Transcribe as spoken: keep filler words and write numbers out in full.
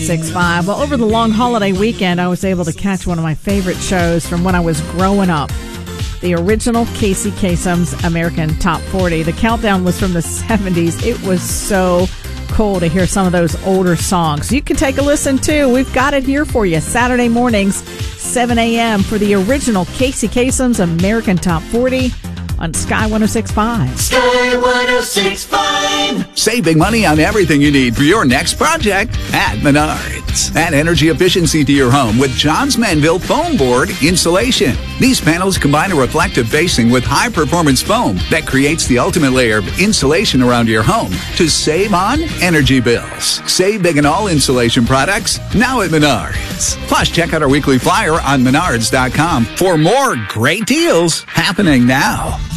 six point five. Well, over the long holiday weekend, I was able to catch one of my favorite shows from when I was growing up. The original Casey Kasem's American Top forty. The countdown was from the seventies. It was so cool to hear some of those older songs. You can take a listen, too. We've got it here for you. Saturday mornings, seven a.m. for the original Casey Kasem's American Top forty on Sky one oh six point five. Sky one oh six point five. Save big money on everything you need for your next project at Menards. Add energy efficiency to your home with Johns Manville Foam Board Insulation. These panels combine a reflective facing with high-performance foam that creates the ultimate layer of insulation around your home to save on energy bills. Save big on all insulation products now at Menards. Plus, check out our weekly flyer on menards dot com for more great deals happening now.